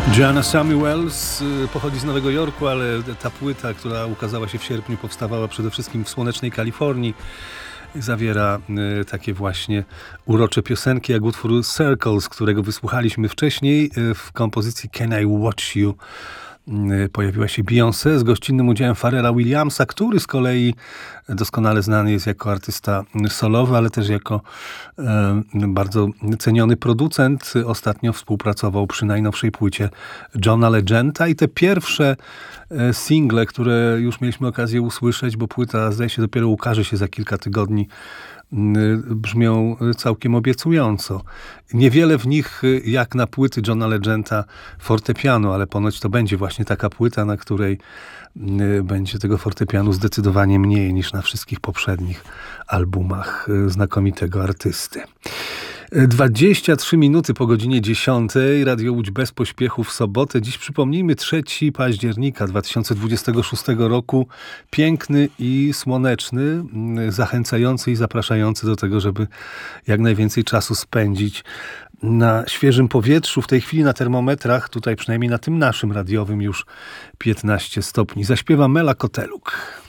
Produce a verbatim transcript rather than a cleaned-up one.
Joanna Samuels pochodzi z Nowego Jorku, ale ta płyta, która ukazała się w sierpniu, powstawała przede wszystkim w słonecznej Kalifornii. Zawiera takie właśnie urocze piosenki, jak utwór Circles, którego wysłuchaliśmy wcześniej w kompozycji Can I Watch You. Pojawiła się Beyoncé z gościnnym udziałem Pharrella Williamsa, który z kolei doskonale znany jest jako artysta solowy, ale też jako e, bardzo ceniony producent. Ostatnio współpracował przy najnowszej płycie Johna Legenda i te pierwsze e, single, które już mieliśmy okazję usłyszeć, bo płyta, zdaje się, dopiero ukaże się za kilka tygodni, brzmią całkiem obiecująco. Niewiele w nich, jak na płyty Johna Legenda, fortepianu, ale ponoć to będzie właśnie taka płyta, na której będzie tego fortepianu zdecydowanie mniej niż na wszystkich poprzednich albumach znakomitego artysty. dwadzieścia trzy minuty po godzinie dziesiątej. Radio Łódź bez pośpiechu w sobotę. Dziś przypomnijmy trzeciego października dwa tysiące dwudziestego szóstego roku. Piękny i słoneczny, zachęcający i zapraszający do tego, żeby jak najwięcej czasu spędzić na świeżym powietrzu. W tej chwili na termometrach, tutaj przynajmniej na tym naszym radiowym, już piętnaście stopni. Zaśpiewa Mela Koteluk.